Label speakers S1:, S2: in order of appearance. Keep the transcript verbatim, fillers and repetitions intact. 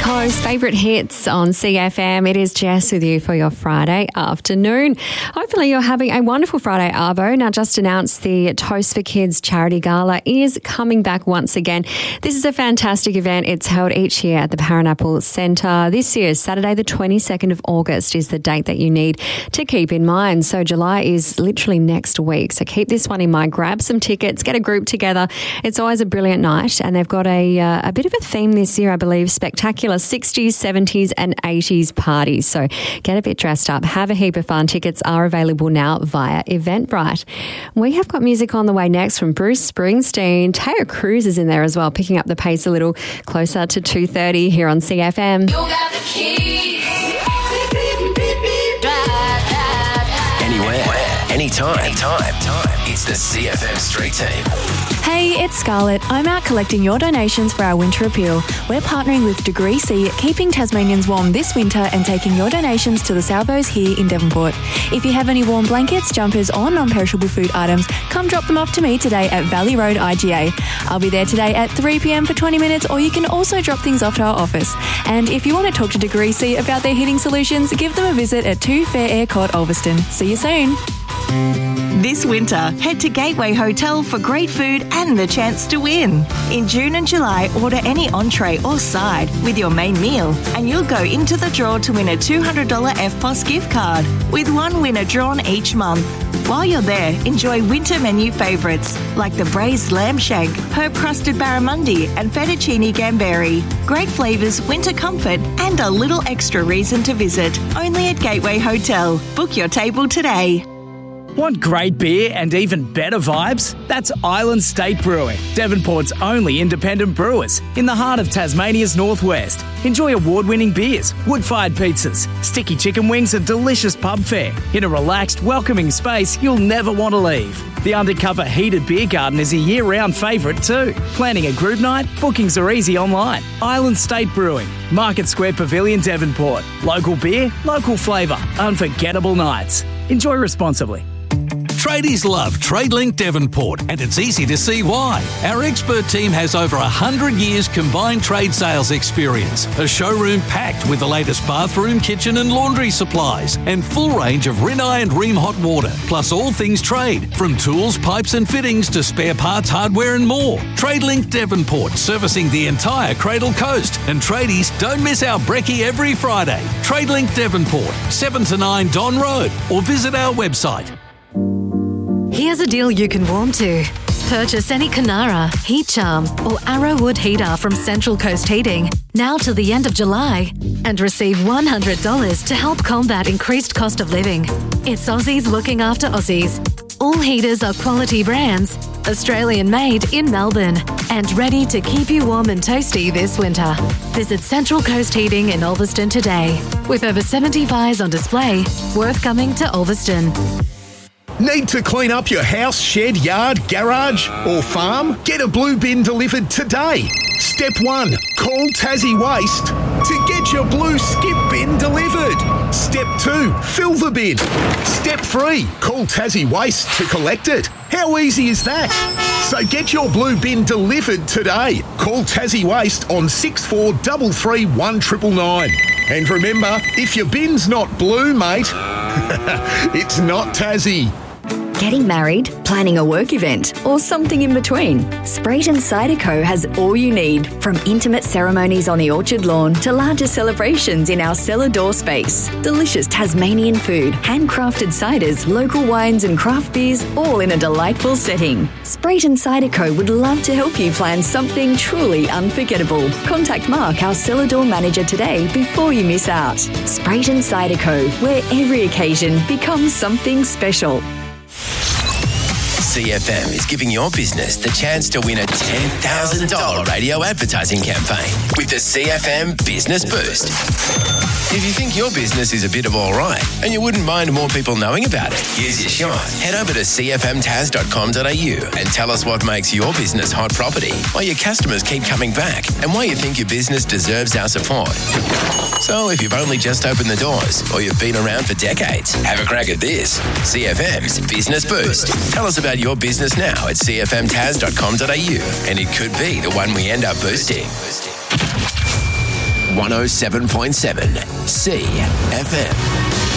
S1: Coast, favourite hits on C F M. It is Jess with you for your Friday afternoon. Hopefully you're having a wonderful Friday, Arvo. Now, just announced the Toast for Kids charity gala is coming back once again. This is a fantastic event. It's held each year at the Paranapple Centre. This year, Saturday the twenty-second of August is the date that you need to keep in mind. So July is literally next week. So keep this one in mind. Grab some tickets, get a group together. It's always a brilliant night, and they've got a, uh, a bit of a theme this year, I believe. Spectacular sixties, seventies and eighties parties. So get a bit dressed up, have a heap of fun. Tickets are available now via Eventbrite. We have got music on the way next from Bruce Springsteen. Taylor Cruz is in there as well, picking up the pace a little closer to two thirty here on C F M. You got the keys.
S2: Anywhere, anytime, anytime. It's the C F M Street Team.
S3: Hey, it's Scarlett. I'm out collecting your donations for our winter appeal. We're partnering with Degree C, keeping Tasmanians warm this winter and taking your donations to the Salvos here in Devonport. If you have any warm blankets, jumpers or non-perishable food items, come drop them off to me today at Valley Road I G A. I'll be there today at three p.m. for twenty minutes, or you can also drop things off to our office. And if you want to talk to Degree C about their heating solutions, give them a visit at two Fair Air Court, Ulverston. See you soon.
S4: This winter, head to Gateway Hotel for great food and the chance to win. In June and July, order any entree or side with your main meal and you'll go into the draw to win a two hundred dollars F P O S gift card, with one winner drawn each month. While you're there, enjoy winter menu favourites like the braised lamb shank, herb-crusted barramundi and fettuccine gamberi. Great flavours, winter comfort and a little extra reason to visit. Only at Gateway Hotel. Book your table today.
S5: Want great beer and even better vibes? That's Island State Brewing, Devonport's only independent brewers in the heart of Tasmania's northwest. Enjoy award-winning beers, wood-fired pizzas, sticky chicken wings and delicious pub fare in a relaxed, welcoming space you'll never want to leave. The undercover heated beer garden is a year-round favourite too. Planning a group night? Bookings are easy online. Island State Brewing, Market Square Pavilion, Devonport. Local beer, local flavour, unforgettable nights. Enjoy responsibly.
S6: Tradies love TradeLink Devonport, and it's easy to see why. Our expert team has over one hundred years combined trade sales experience, a showroom packed with the latest bathroom, kitchen and laundry supplies, and full range of Rinnai and Ream hot water, plus all things trade, from tools, pipes and fittings to spare parts, hardware and more. TradeLink Devonport, servicing the entire Cradle Coast. And tradies, don't miss our brekkie every Friday. TradeLink Devonport, seven to nine Don Road, or visit our website.
S7: Here's a deal you can warm to. Purchase any Canara, Heat Charm or Arrowwood heater from Central Coast Heating now till the end of July and receive one hundred dollars to help combat increased cost of living. It's Aussies looking after Aussies. All heaters are quality brands, Australian made in Melbourne, and ready to keep you warm and toasty this winter. Visit Central Coast Heating in Ulverston today. With over seventy fires on display, worth coming to Ulverston.
S8: Need to clean up your house, shed, yard, garage or farm? Get a blue bin delivered today. Step one, call Tassie Waste to get your blue skip bin delivered. Step two, fill the bin. Step three, call Tassie Waste to collect it. How easy is that? So get your blue bin delivered today. Call Tassie Waste on six four three three one nine nine nine. And remember, if your bin's not blue, mate, it's not Tassie.
S9: Getting married, planning a work event, or something in between? Sprayton Cider Co has all you need, from intimate ceremonies on the orchard lawn to larger celebrations in our cellar door space. Delicious Tasmanian food, handcrafted ciders, local wines and craft beers, all in a delightful setting. Sprayton Cider Co would love to help you plan something truly unforgettable. Contact Mark, our cellar door manager, today before you miss out. Sprayton Cider Co, where every occasion becomes something special.
S2: C F M is giving your business the chance to win a ten thousand dollars radio advertising campaign with the C F M Business Boost. If you think your business is a bit of all right and you wouldn't mind more people knowing about it, here's your shot. Head over to c f m tas dot com dot a u and tell us what makes your business hot property, why your customers keep coming back, and why you think your business deserves our support. So if you've only just opened the doors or you've been around for decades, have a crack at this. C F M's Business Boost. Tell us about your business now at c f m tas dot com dot a u and it could be the one we end up boosting. one oh seven point seven C F M.